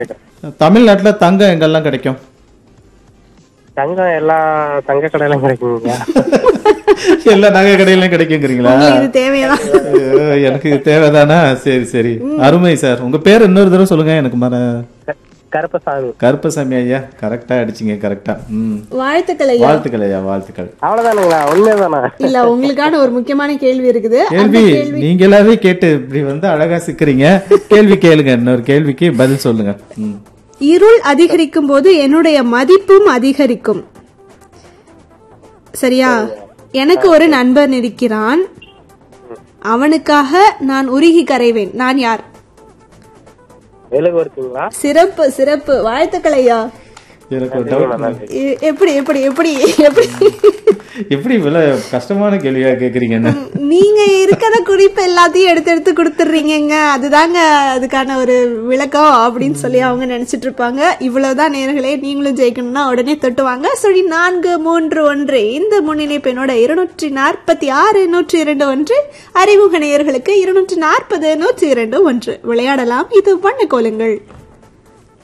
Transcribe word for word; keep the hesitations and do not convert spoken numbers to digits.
தமிழ்நாட்டுல தங்கம் எங்கெல்லாம் கிடைக்கும்? தங்கம் எல்லா தங்க கடையிலும் கிடைக்குங்க. எல்லா நகை கடையிலும் கிடைக்குங்கிறீங்களா? இது தேவையா? ஐயோ, எனக்கு இது தேவைதானா? சரி சரி, அருமை சார். உங்க பேர் இன்னொரு தடவை சொல்லுங்க. எனக்கு மர கருப்பசாமி. கருப்பசாமி ஐயா, கரெக்டா அடிச்சிங்க. கரெக்டா. ம், வாழ்த்துக்கள் ஐயா. வாழ்த்துக்கள் ஐயா, வாழ்த்துக்கள். அவ்வளவுதானுங்களா? உண்மைதானா? இல்ல, உங்களுக்கான ஒரு முக்கியமான கேள்வி இருக்குது. கேள்வி நீங்க எல்லாவே கேட்டு இப்படி வந்து அழகா சிக்கிறீங்க. கேள்வி கேளுங்க, இன்னொரு கேள்விக்கு பதில் சொல்லுங்க. ம். இருள் அதிகரிக்கும் போது என்னுடைய மதிப்பும் அதிகரிக்கும். சரியா? எனக்கு ஒரு நண்பன் இருக்கிறான், அவனுக்காக நான் உருகி கரைவேன். நான் யார்? எழுபதுங்களா? சிறப்பு சிறப்பு, வாழ்த்துக்கள் ஐயா. எனக்கு ஒரு டவுட். எ- எப்படி எப்படி எப்படி எப்படி எப்படி இவ்வளவு கஷ்டமான கேள்வியா கேக்குறீங்கன்னு? நீங்க இருக்கிற குறிப்பு எல்லாத்தையும் எடுத்து எடுத்து கொடுத்துடுறீங்க. அதுதாங்க அதுக்கான ஒரு விளக்கம் அப்படின்னு சொல்லி அவங்க நினைச்சிட்டு இருப்பாங்க. இவ்வளவுதான் நேயர்களே. நீங்களும் ஜெயிக்கணும்னா உடனே தொட்டுவாங்க. சொல்லி நான்கு மூன்று ஒன்று இந்த முன்னிணைப்பெண்ணோட இருநூற்றி நாற்பத்தி ஆறு நூற்றி இரண்டு ஒன்று. அறிமுக நேயர்களுக்கு இருநூற்றி நாற்பது நூற்றி இரண்டு ஒன்று. விளையாடலாம். இது வண்ண கோலங்கள்.